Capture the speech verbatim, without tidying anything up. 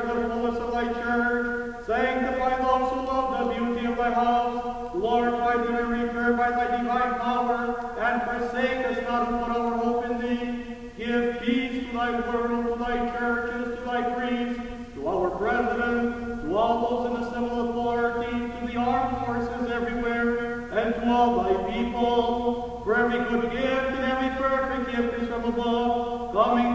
the fullness of thy church. Sanctify those who love the beauty of thy house. Glorify thee and return by thy divine power, and forsake us not who put our hope in thee. Give peace to thy world, to thy churches, to thy priests, to our president, to all those in the civil authority, to the armed forces everywhere, and to all thy people. For every good gift and every perfect gift is from above, coming